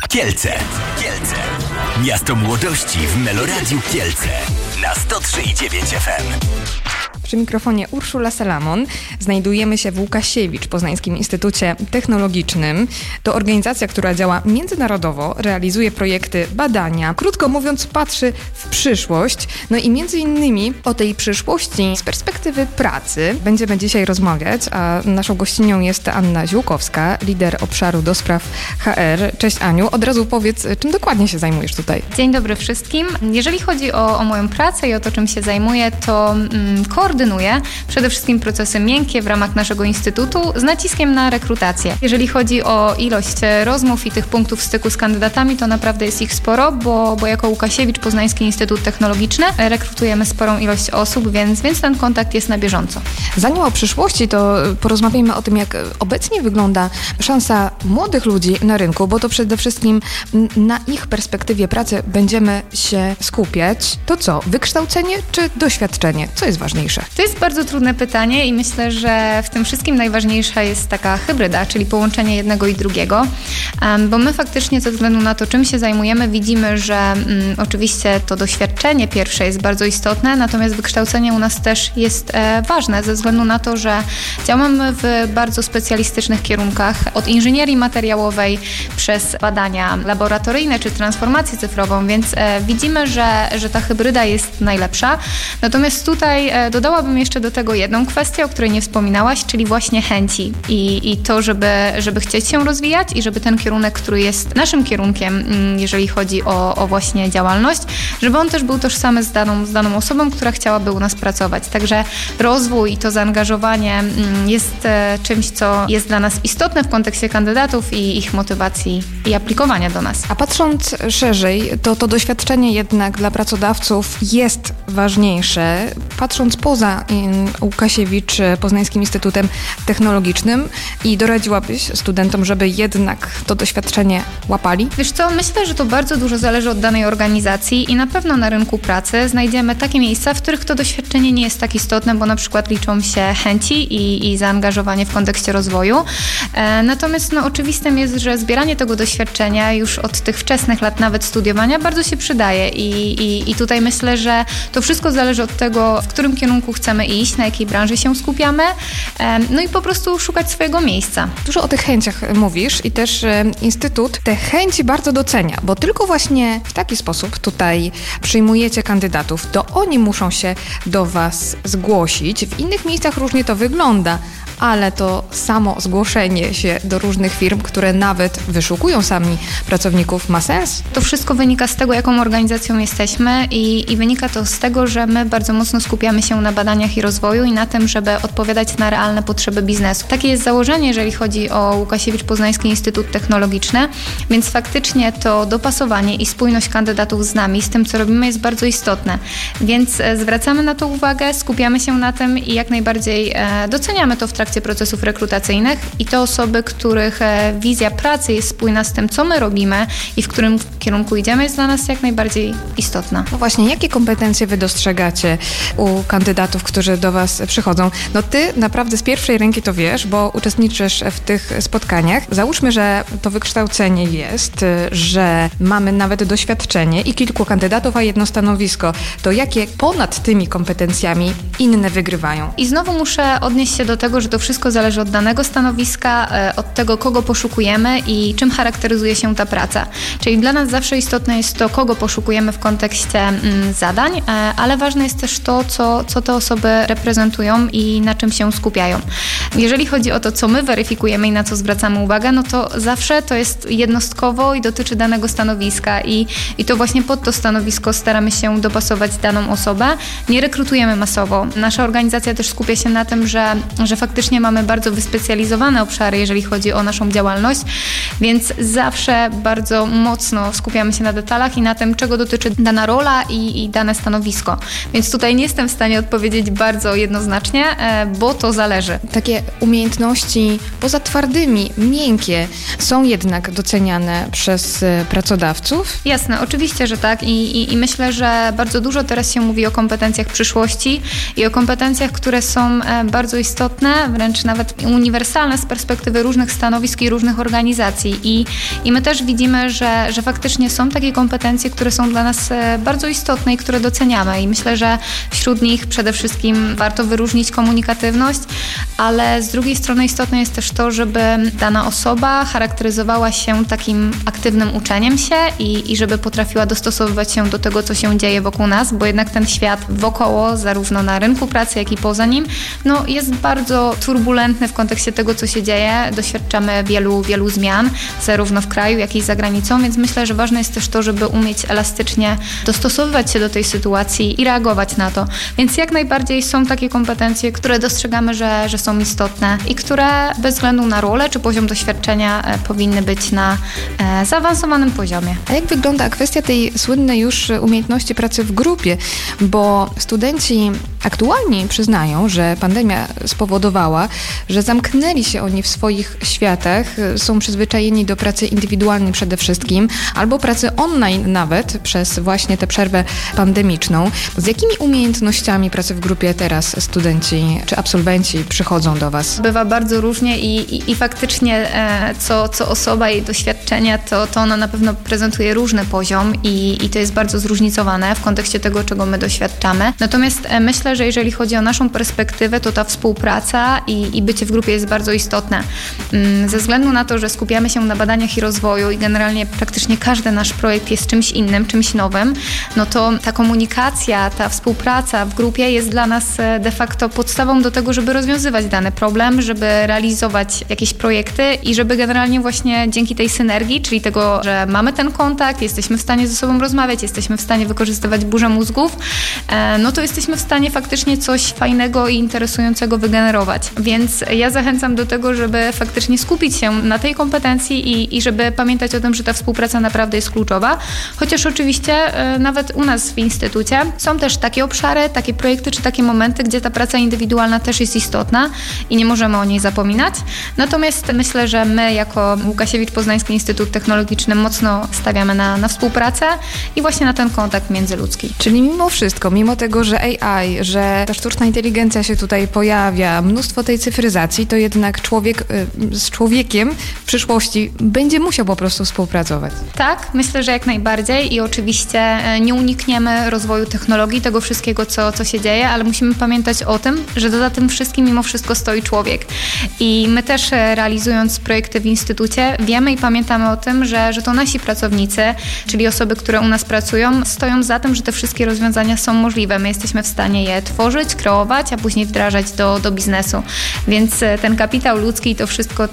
Kielce. Miasto młodości w Meloradiu Kielce na 103,9 FM. Przy mikrofonie Urszula Salamon. Znajdujemy się w Łukasiewicz, Poznańskim Instytucie Technologicznym. To organizacja, która działa międzynarodowo, realizuje projekty badania. Krótko mówiąc, patrzy w przyszłość. No i między innymi o tej przyszłości z perspektywy pracy będziemy dzisiaj rozmawiać, a naszą gościnią jest Anna Ziółkowska, lider obszaru do spraw HR. Cześć Aniu, od razu powiedz, czym dokładnie się zajmujesz tutaj? Dzień dobry wszystkim. Jeżeli chodzi o moją pracę i o to, czym się zajmuję, to koordynuję przede wszystkim procesy miękkie w ramach naszego instytutu z naciskiem na rekrutację. Jeżeli chodzi o ilość rozmów i tych punktów styku z kandydatami, to naprawdę jest ich sporo, bo jako Łukasiewicz, Poznański Instytut Technologiczny, rekrutujemy sporą ilość osób, więc ten kontakt jest na bieżąco. Zanim o przyszłości, to porozmawiajmy o tym, jak obecnie wygląda szansa młodych ludzi na rynku, bo to przede wszystkim na ich perspektywie pracy będziemy się skupiać. To co, wykształcenie czy doświadczenie? Co jest ważniejsze? To jest bardzo trudne pytanie i myślę, że w tym wszystkim najważniejsza jest taka hybryda, czyli połączenie jednego i drugiego, bo my faktycznie ze względu na to, czym się zajmujemy, widzimy, że oczywiście to doświadczenie pierwsze jest bardzo istotne, natomiast wykształcenie u nas też jest ważne ze względu na to, że działamy w bardzo specjalistycznych kierunkach, od inżynierii materiałowej przez badania laboratoryjne czy transformację cyfrową, więc widzimy, że ta hybryda jest najlepsza. Natomiast tutaj dodałabym jeszcze do tego jedną kwestię, o której nie wspominałaś, czyli właśnie chęci i to, żeby chcieć się rozwijać i żeby ten kierunek, który jest naszym kierunkiem, jeżeli chodzi o właśnie działalność, żeby on też był tożsamy z daną osobą, która chciałaby u nas pracować. Także rozwój i to zaangażowanie jest czymś, co jest dla nas istotne w kontekście kandydatów i ich motywacji i aplikowania do nas. A patrząc szerzej, to doświadczenie jednak dla pracodawców jest ważniejsze. Patrząc poza Łukasiewicz Poznańskim Instytutem Technologicznym i doradziłabyś studentom, żeby jednak to doświadczenie łapali? Wiesz co, myślę, że to bardzo dużo zależy od danej organizacji i na pewno na rynku pracy znajdziemy takie miejsca, w których to doświadczenie nie jest tak istotne, bo na przykład liczą się chęci i zaangażowanie w kontekście rozwoju. Natomiast oczywistym jest, że zbieranie tego doświadczenia już od tych wczesnych lat nawet studiowania bardzo się przydaje i tutaj myślę, że to wszystko zależy od tego, w którym kierunku chcemy iść, na jakiej branży się skupiamy, no i po prostu szukać swojego miejsca. Dużo o tych chęciach mówisz i też Instytut te chęci bardzo docenia, bo tylko właśnie w taki sposób tutaj przyjmujecie kandydatów, to oni muszą się do Was zgłosić. W innych miejscach różnie to wygląda, ale to samo zgłoszenie się do różnych firm, które nawet wyszukują sami pracowników, ma sens? To wszystko wynika z tego, jaką organizacją jesteśmy i wynika to z tego, że my bardzo mocno skupiamy się na badaniach i rozwoju i na tym, żeby odpowiadać na realne potrzeby biznesu. Takie jest założenie, jeżeli chodzi o Łukasiewicz Poznański Instytut Technologiczny, więc faktycznie to dopasowanie i spójność kandydatów z nami, z tym, co robimy, jest bardzo istotne. Więc zwracamy na to uwagę, skupiamy się na tym i jak najbardziej doceniamy to w trakcie procesów rekrutacyjnych i te osoby, których wizja pracy jest spójna z tym, co my robimy i w którym kierunku idziemy, jest dla nas jak najbardziej istotna. No właśnie, jakie kompetencje Wy dostrzegacie u kandydatów, którzy do Was przychodzą? No Ty naprawdę z pierwszej ręki to wiesz, bo uczestniczysz w tych spotkaniach. Załóżmy, że to wykształcenie jest, że mamy nawet doświadczenie i kilku kandydatów, a jedno stanowisko. To jakie ponad tymi kompetencjami inne wygrywają? I znowu muszę odnieść się do tego, że to wszystko zależy od danego stanowiska, od tego, kogo poszukujemy i czym charakteryzuje się ta praca. Czyli dla nas zawsze istotne jest to, kogo poszukujemy w kontekście zadań, ale ważne jest też to, co te osoby reprezentują i na czym się skupiają. Jeżeli chodzi o to, co my weryfikujemy i na co zwracamy uwagę, no to zawsze to jest jednostkowo i dotyczy danego stanowiska i to właśnie pod to stanowisko staramy się dopasować daną osobę. Nie rekrutujemy masowo. Nasza organizacja też skupia się na tym, że faktycznie mamy bardzo wyspecjalizowane obszary, jeżeli chodzi o naszą działalność, więc zawsze bardzo mocno skupiamy się na detalach i na tym, czego dotyczy dana rola i dane stanowisko. Więc tutaj nie jestem w stanie odpowiedzieć bardzo jednoznacznie, bo to zależy. Takie umiejętności poza twardymi, miękkie są jednak doceniane przez pracodawców? Jasne, oczywiście, że tak i myślę, że bardzo dużo teraz się mówi o kompetencjach przyszłości i o kompetencjach, które są bardzo istotne, wręcz nawet uniwersalne z perspektywy różnych stanowisk i różnych organizacji. sytuacji i my też widzimy, że faktycznie są takie kompetencje, które są dla nas bardzo istotne i które doceniamy i myślę, że wśród nich przede wszystkim warto wyróżnić komunikatywność, ale z drugiej strony istotne jest też to, żeby dana osoba charakteryzowała się takim aktywnym uczeniem się i żeby potrafiła dostosowywać się do tego, co się dzieje wokół nas, bo jednak ten świat wokoło, zarówno na rynku pracy, jak i poza nim, jest bardzo turbulentny w kontekście tego, co się dzieje. Doświadczamy wielu zmian, zarówno w kraju, jak i za granicą, więc myślę, że ważne jest też to, żeby umieć elastycznie dostosowywać się do tej sytuacji i reagować na to. Więc jak najbardziej są takie kompetencje, które dostrzegamy, że są istotne i które bez względu na rolę czy poziom doświadczenia powinny być na zaawansowanym poziomie. A jak wygląda kwestia tej słynnej już umiejętności pracy w grupie? Bo studenci aktualnie przyznają, że pandemia spowodowała, że zamknęli się oni w swoich światach, są przyzwyczajeni do pracy indywidualnej przede wszystkim, albo pracy online nawet przez właśnie tę przerwę pandemiczną. Z jakimi umiejętnościami pracy w grupie teraz studenci czy absolwenci przychodzą do Was? Bywa bardzo różnie i faktycznie co osoba, jej doświadczenia, to ona na pewno prezentuje różny poziom i to jest bardzo zróżnicowane w kontekście tego, czego my doświadczamy. Natomiast myślę, że jeżeli chodzi o naszą perspektywę, to ta współpraca i bycie w grupie jest bardzo istotne. Ze względu na to, że skupiamy się na badaniach i rozwoju i generalnie praktycznie każdy nasz projekt jest czymś innym, czymś nowym, to ta komunikacja, ta współpraca w grupie jest dla nas de facto podstawą do tego, żeby rozwiązywać dany problem, żeby realizować jakieś projekty i żeby generalnie właśnie dzięki tej synergii, czyli tego, że mamy ten kontakt, jesteśmy w stanie ze sobą rozmawiać, jesteśmy w stanie wykorzystywać burzę mózgów, to jesteśmy w stanie faktycznie coś fajnego i interesującego wygenerować. Więc ja zachęcam do tego, żeby faktycznie skupić się na tej kompetencji i żeby pamiętać o tym, że ta współpraca naprawdę jest kluczowa. Chociaż oczywiście nawet u nas w instytucie są też takie obszary, takie projekty czy takie momenty, gdzie ta praca indywidualna też jest istotna i nie możemy o niej zapominać. Natomiast myślę, że my jako Łukasiewicz Poznański Instytut Technologiczny mocno stawiamy na współpracę i właśnie na ten kontakt międzyludzki. Czyli mimo wszystko, mimo tego, że AI, że ta sztuczna inteligencja się tutaj pojawia, mnóstwo tej cyfryzacji, to jednak człowiek z człowiekiem w przyszłości będzie musiał po prostu współpracować. Tak, myślę, że jak najbardziej i oczywiście nie unikniemy rozwoju technologii, tego wszystkiego, co się dzieje, ale musimy pamiętać o tym, że za tym wszystkim mimo wszystko stoi człowiek. I my też realizując projekty w instytucie wiemy i pamiętamy o tym, że to nasi pracownicy, czyli osoby, które u nas pracują, stoją za tym, że te wszystkie rozwiązania są możliwe. My jesteśmy w stanie je tworzyć, kreować, a później wdrażać do biznesu. Więc ten kapitał ludzki i to wszystko,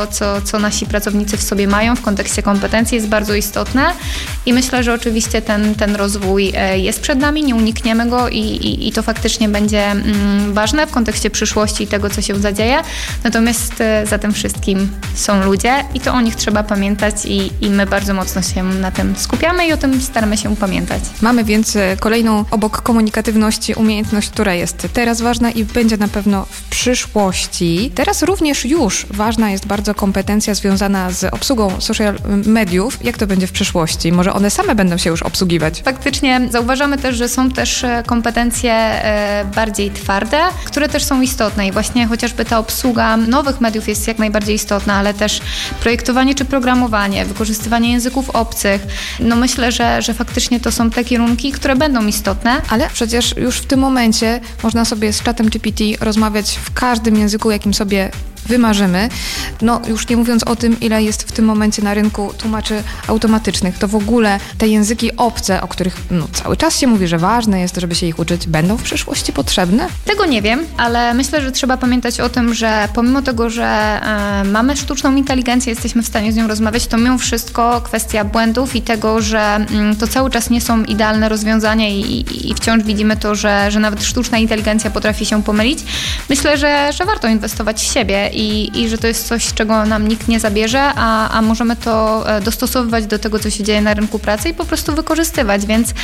co nasi pracownicy w sobie mają w kontekście kompetencji jest bardzo istotne i myślę, że oczywiście ten rozwój jest przed nami, nie unikniemy go i to faktycznie będzie ważne w kontekście przyszłości i tego, co się zadzieje. Natomiast za tym wszystkim są ludzie i to o nich trzeba pamiętać i my bardzo mocno się na tym skupiamy i o tym staramy się pamiętać. Mamy więc kolejną obok komunikatywności umiejętność, która jest teraz ważna i będzie na pewno w przyszłości. Teraz również już ważna jest bardzo kompetencja związana z obsługą social mediów. Jak to będzie w przyszłości? Może one same będą się już obsługiwać? Faktycznie zauważamy też, że są też kompetencje bardziej twarde, które też są istotne i właśnie chociażby ta obsługa nowych mediów jest jak najbardziej istotna, ale też projektowanie czy programowanie, wykorzystywanie języków obcych. Myślę, że faktycznie to są te kierunki, które będą istotne. Ale przecież już w tym momencie można sobie z czatem GPT rozmawiać w każdym języku, jakim sobie wymarzymy. Już nie mówiąc o tym, ile jest w tym momencie na rynku tłumaczy automatycznych, to w ogóle te języki obce, o których cały czas się mówi, że ważne jest, żeby się ich uczyć, będą w przyszłości potrzebne? Tego nie wiem, ale myślę, że trzeba pamiętać o tym, że pomimo tego, że mamy sztuczną inteligencję, jesteśmy w stanie z nią rozmawiać, to mimo wszystko kwestia błędów i tego, że to cały czas nie są idealne rozwiązania i wciąż widzimy to, że nawet sztuczna inteligencja potrafi się pomylić. Myślę, że warto inwestować w siebie i że to jest coś, czego nam nikt nie zabierze, a możemy to dostosowywać do tego, co się dzieje na rynku pracy i po prostu wykorzystywać, więc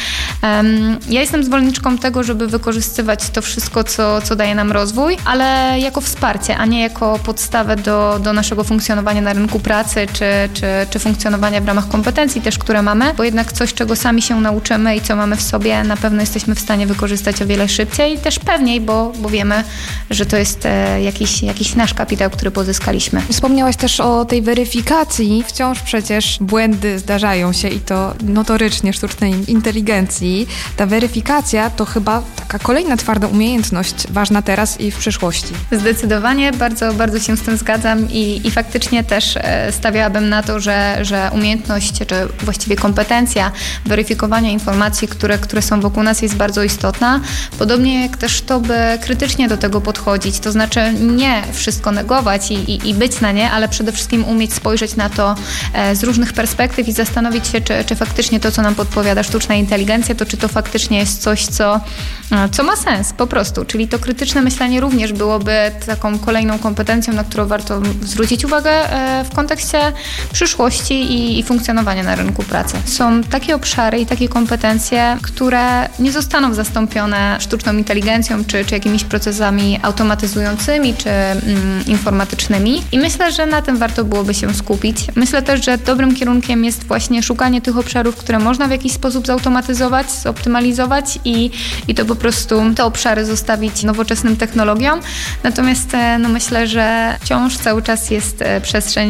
ja jestem zwolenniczką tego, żeby wykorzystywać to wszystko, co daje nam rozwój, ale jako wsparcie, a nie jako podstawę do naszego funkcjonowania na rynku pracy, czy funkcjonowania w ramach kompetencji też, które mamy, bo jednak coś, czego sami się nauczymy i co mamy w sobie, na pewno jesteśmy w stanie wykorzystać o wiele szybciej i też pewniej, bo wiemy, że to jest jakiś nasz kapitał kapitał, który pozyskaliśmy. Wspomniałaś też o tej weryfikacji. Wciąż przecież błędy zdarzają się i to notorycznie sztucznej inteligencji. Ta weryfikacja to chyba taka kolejna twarda umiejętność ważna teraz i w przyszłości. Zdecydowanie, bardzo, bardzo się z tym zgadzam i faktycznie też stawiałabym na to, że umiejętność, czy właściwie kompetencja weryfikowania informacji, które są wokół nas, jest bardzo istotna. Podobnie jak też to, by krytycznie do tego podchodzić, to znaczy nie wszystko negować i być na nie, ale przede wszystkim umieć spojrzeć na to z różnych perspektyw i zastanowić się, czy faktycznie to, co nam podpowiada sztuczna inteligencja, to czy to faktycznie jest coś, co ma sens po prostu. Czyli to krytyczne myślenie również byłoby taką kolejną kompetencją, na którą warto zwrócić uwagę w kontekście przyszłości i funkcjonowania na rynku pracy. Są takie obszary i takie kompetencje, które nie zostaną zastąpione sztuczną inteligencją, czy jakimiś procesami automatyzującymi, czy informatycznymi. I myślę, że na tym warto byłoby się skupić. Myślę też, że dobrym kierunkiem jest właśnie szukanie tych obszarów, które można w jakiś sposób zautomatyzować, zoptymalizować i to po prostu te obszary zostawić nowoczesnym technologiom. Natomiast myślę, że wciąż cały czas jest przestrzeń